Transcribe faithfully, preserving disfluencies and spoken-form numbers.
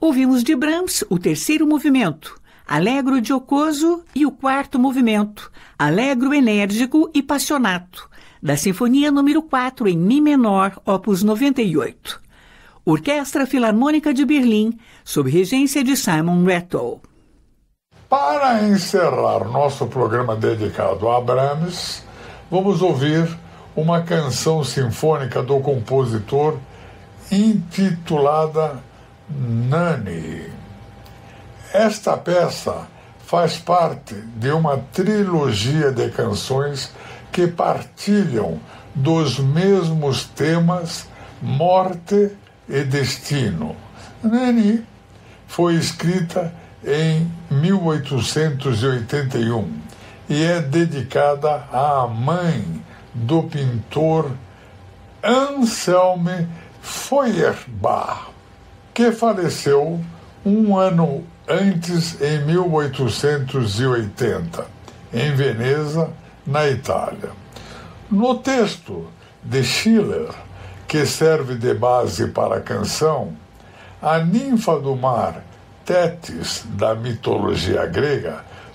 Ouvimos de Brahms o terceiro movimento, Allegro giocoso, e o quarto movimento, Allegro enérgico e passionato, da Sinfonia número quatro em Mi menor, opus noventa e oito. Orquestra Filarmônica de Berlim, sob regência de Simon Rattle. Para encerrar nosso programa dedicado a Brahms, vamos ouvir uma canção sinfônica do compositor intitulada Nani. Esta peça faz parte de uma trilogia de canções que partilham dos mesmos temas, morte e destino. Nani foi escrita em mil oitocentos e oitenta e um e é dedicada à mãe do pintor Anselme Feuerbach, que faleceu um ano antes, em mil oitocentos e oitenta, em Veneza, na Itália. No texto de Schiller, que serve de base para a canção, a ninfa do mar, Tétis, da mitologia grega,